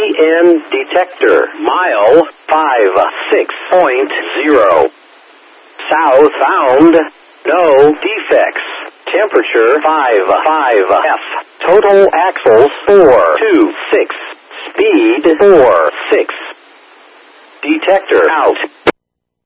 AN detector. Mile 56.0. South bound. No defects. Temperature 55F. Total axles 426. Speed 46. Detector out.